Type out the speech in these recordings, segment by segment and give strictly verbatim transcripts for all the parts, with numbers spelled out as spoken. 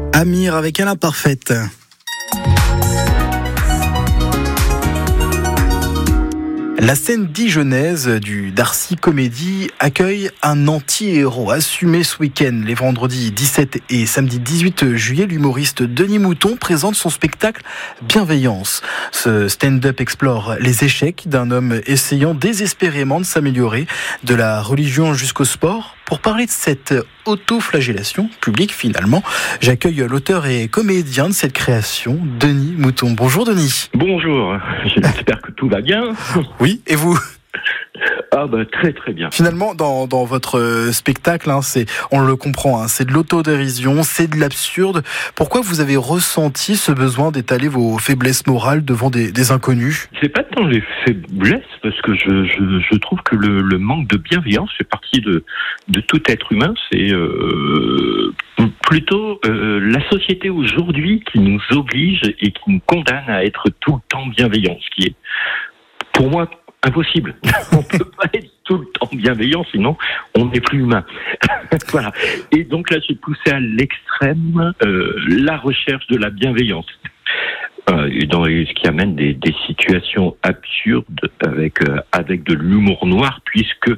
Amir avec Alain Parfaite. La scène dijonnaise du Darcy Comédie accueille un anti-héros assumé ce week-end. Les vendredis dix-sept et samedi dix-huit juillet, l'humoriste Denis Mouton présente son spectacle Bienveillance. Ce stand-up explore les échecs d'un homme essayant désespérément de s'améliorer, de la religion jusqu'au sport. Pour parler de cette auto-flagellation publique finalement, j'accueille l'auteur et comédien de cette création, Denis Mouton. Bonjour Denis. Bonjour, j'espère que tout va bien. Oui, et vous ? Ah bah très très bien. Finalement, dans, dans votre spectacle, hein, c'est, on le comprend, hein, c'est de l'autodérision, c'est de l'absurde. Pourquoi vous avez ressenti ce besoin d'étaler vos faiblesses morales devant des, des inconnus ? C'est pas tant les faiblesses, parce que je, je, je trouve que le, le manque de bienveillance fait partie de, de tout être humain. C'est euh, plutôt euh, la société aujourd'hui qui nous oblige et qui nous condamne à être tout le temps bienveillants, ce qui est, pour moi, impossible. On peut pas être tout le temps bienveillant, sinon on n'est plus humain. Voilà. Et donc là, j'ai poussé à l'extrême euh, la recherche de la bienveillance. Euh, et dans ce qui amène des, des situations absurdes avec euh, avec de l'humour noir, puisque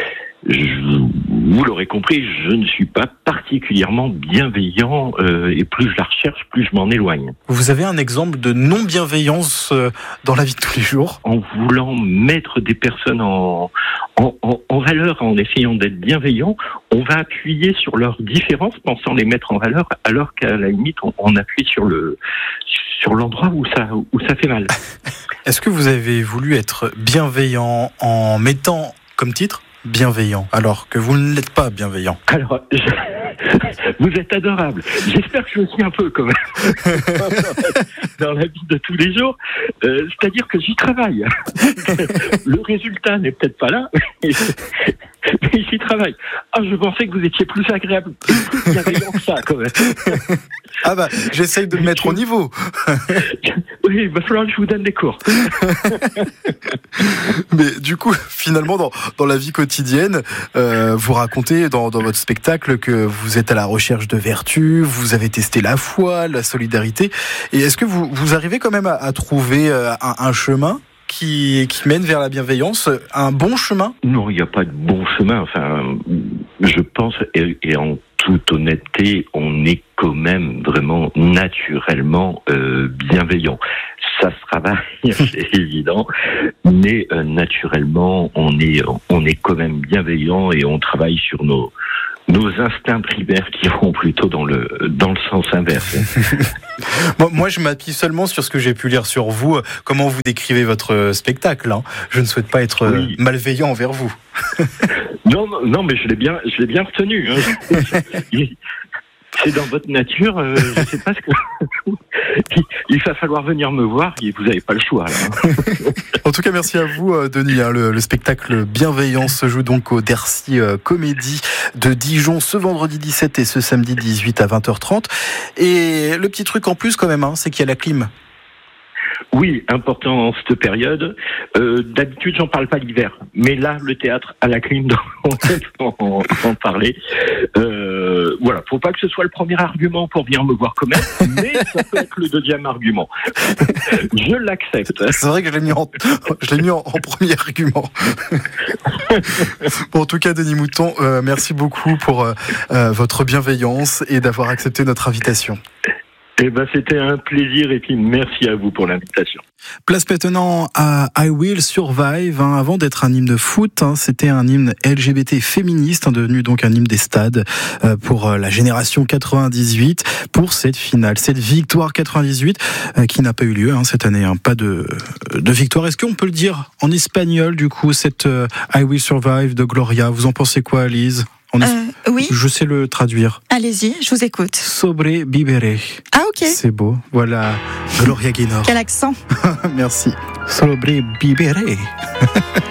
je, vous l'aurez compris, je ne suis pas particulièrement bienveillant euh, et plus je la recherche, plus je m'en éloigne. Vous avez un exemple de non-bienveillance euh, dans la vie de tous les jours ? En voulant mettre des personnes en, en, en, en valeur, en essayant d'être bienveillant, on va appuyer sur leurs différences, pensant les mettre en valeur, alors qu'à la limite, on, on appuie sur le sur l'endroit où ça où ça fait mal. Est-ce que vous avez voulu être bienveillant en mettant comme titre bienveillant, alors que vous ne l'êtes pas bienveillant? Alors, je... vous êtes adorable. J'espère que je suis un peu quand même dans la vie de tous les jours. Euh, c'est-à-dire que j'y travaille. Le résultat n'est peut-être pas là, mais j'y travaille. Ah, je pensais que vous étiez plus agréable, plus bienveillant que ça quand même. Ah bah, j'essaye de me mettre au niveau. Oui, il va falloir que je vous donne des cours. Mais du coup, finalement, dans, dans la vie quotidienne, euh, vous racontez dans, dans votre spectacle que vous êtes à la recherche de vertu, vous avez testé la foi, la solidarité. Et est-ce que vous, vous arrivez quand même à, à trouver un, un chemin qui, qui mène vers la bienveillance, un bon chemin ? Non, il n'y a pas de bon chemin. Enfin, je pense, et, et en toute honnêteté, on est quand même vraiment naturellement euh, bienveillant. Ça se travaille, c'est évident, mais euh, naturellement, on est on est quand même bienveillant et on travaille sur nos nos instincts primaires qui vont plutôt dans le dans le sens inverse. Bon, moi, je m'appuie seulement sur ce que j'ai pu lire sur vous. Comment vous décrivez votre spectacle, hein. Je ne souhaite pas être oui. malveillant envers vous. Non, non, non, mais je l'ai bien, je l'ai bien retenu. Hein. C'est dans votre nature. Euh, je ne sais pas ce que. Il va falloir venir me voir et vous n'avez pas le choix. Là. En tout cas, merci à vous, Denis. Le, le spectacle Bienveillance se joue donc au Darcy Comédie de Dijon ce vendredi dix-sept et ce samedi dix-huit à vingt heures trente. Et le petit truc en plus quand même, hein, c'est qu'il y a la clim. Oui, important en cette période. Euh, d'habitude, j'en parle pas l'hiver, mais là, le théâtre à la clim, on peut en, en parler. Euh, voilà, faut pas que ce soit le premier argument pour venir me voir quand même, mais ça peut être le deuxième argument. Je l'accepte. C'est vrai que je l'ai mis en, je l'ai mis en, en premier argument. Bon, en tout cas, Denis Mouton, euh, merci beaucoup pour euh, votre bienveillance et d'avoir accepté notre invitation. Eh ben, c'était un plaisir et puis merci à vous pour l'invitation. Place maintenant à I Will Survive. Hein, avant d'être un hymne de foot, hein, c'était un hymne L G B T féministe, hein, devenu donc un hymne des stades euh, pour euh, la génération quatre-vingt-dix-huit, pour cette finale, cette victoire quatre-vingt-dix-huit euh, qui n'a pas eu lieu hein, cette année. Hein, pas de, de victoire. Est-ce qu'on peut le dire en espagnol du coup, cette euh, I Will Survive de Gloria? Vous en pensez quoi, Lise? On est... euh, oui. Je sais le traduire. Allez-y, je vous écoute. Sobreviveré. Ah, ok. C'est beau. Voilà. Gloria Gaynor. Quel accent. Merci. Sobreviveré.